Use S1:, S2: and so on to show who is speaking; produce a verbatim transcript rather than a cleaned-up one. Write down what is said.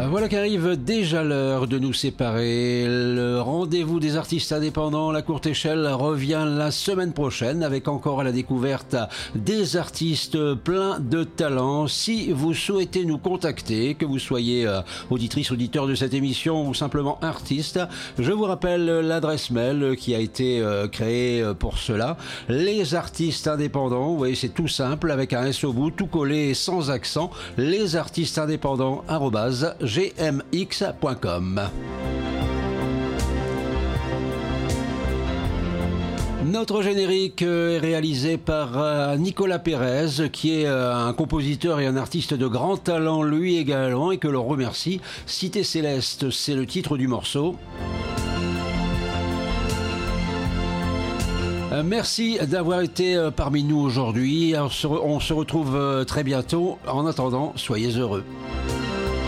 S1: Voilà qu'arrive déjà l'heure de nous séparer. Le rendez-vous des artistes indépendants, la courte échelle, revient la semaine prochaine avec encore à la découverte des artistes pleins de talent. Si vous souhaitez nous contacter, que vous soyez euh, auditrice, auditeur de cette émission ou simplement artiste, je vous rappelle l'adresse mail qui a été euh, créée pour cela. Les artistes indépendants, vous voyez, c'est tout simple avec un S au bout, tout collé et sans accent. Les artistes indépendants arobase g m x point com. Notre générique est réalisé par Nicolas Pérez, qui est un compositeur et un artiste de grand talent, lui également, et que l'on remercie. Cité Céleste, c'est le titre du morceau. Merci d'avoir été parmi nous aujourd'hui. On se retrouve très bientôt. En attendant, soyez heureux.